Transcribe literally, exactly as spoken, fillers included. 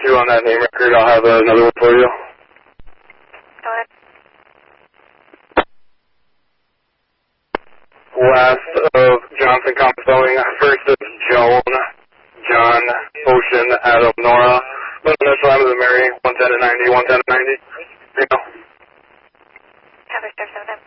two on that name record. I'll have another one for you. Go ahead. Last of Johnson Common Spelling. First is Joan, John, Ocean, Adam, Nora. Little initial M is Mary, one ten to ninety, one ten to ninety. You know. Have a seven.